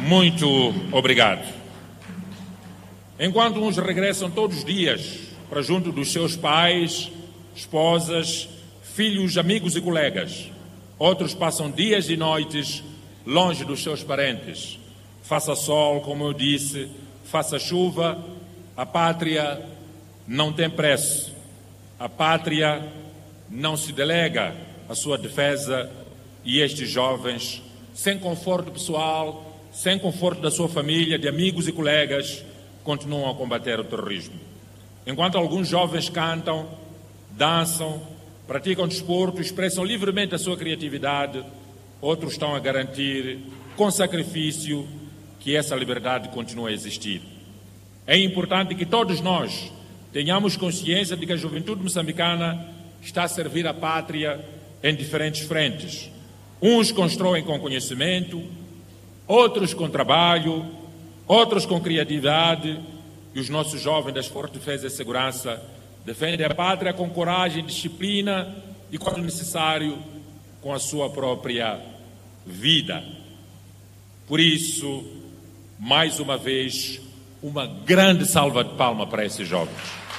Muito obrigado. Enquanto uns regressam todos os dias para junto dos seus pais, esposas, filhos, amigos e colegas, outros passam dias e noites longe dos seus parentes. Faça sol, como eu disse, faça chuva, a pátria não tem preço. A pátria não se delega à sua defesa e estes jovens, sem conforto pessoal, sem conforto da sua família, de amigos e colegas, continuam a combater o terrorismo. Enquanto alguns jovens cantam, dançam, praticam desporto, expressam livremente a sua criatividade, outros estão a garantir, com sacrifício, que essa liberdade continue a existir. É importante que todos nós tenhamos consciência de que a juventude moçambicana está a servir a pátria em diferentes frentes. Uns constroem com conhecimento, outros com trabalho, outros com criatividade, e os nossos jovens das Forças de Defesa e Segurança defendem a pátria com coragem, disciplina e, quando necessário, com a sua própria vida. Por isso, mais uma vez, uma grande salva de palmas para esses jovens.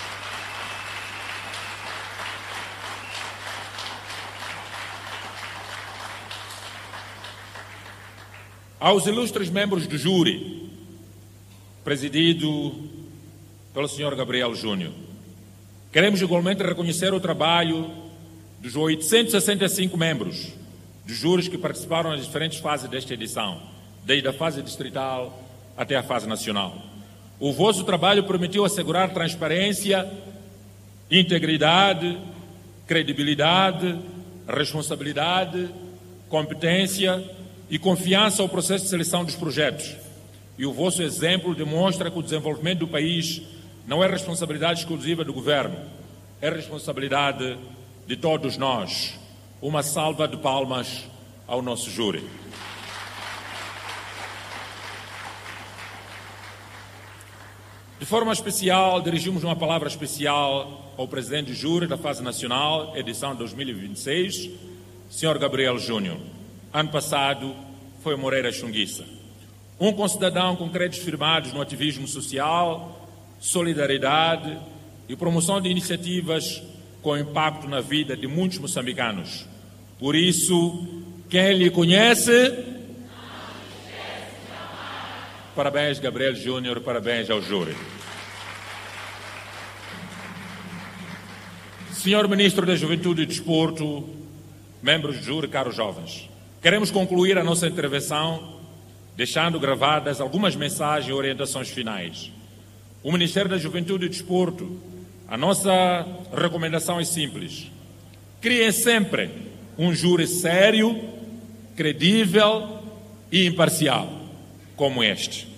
Aos ilustres membros do júri, presidido pelo Sr. Gabriel Júnior, queremos igualmente reconhecer o trabalho dos 865 membros dos júris que participaram nas diferentes fases desta edição, desde a fase distrital até a fase nacional. O vosso trabalho permitiu assegurar transparência, integridade, credibilidade, responsabilidade, competência e confiança ao processo de seleção dos projetos. E o vosso exemplo demonstra que o desenvolvimento do país não é responsabilidade exclusiva do governo, é responsabilidade de todos nós. Uma salva de palmas ao nosso júri. De forma especial, dirigimos uma palavra especial ao presidente do júri da fase nacional, edição 2026, Sr. Gabriel Júnior. Ano passado foi o Moreira Chunguissa, um concidadão com créditos firmados no ativismo social, solidariedade e promoção de iniciativas com impacto na vida de muitos moçambicanos. Por isso, quem lhe conhece, parabéns, Gabriel Júnior, parabéns ao júri. Senhor Ministro da Juventude e Desporto, membros do júri, caros jovens, queremos concluir a nossa intervenção deixando gravadas algumas mensagens e orientações finais. O Ministério da Juventude e Desporto, a nossa recomendação é simples. Criem sempre um júri sério, credível e imparcial, como este.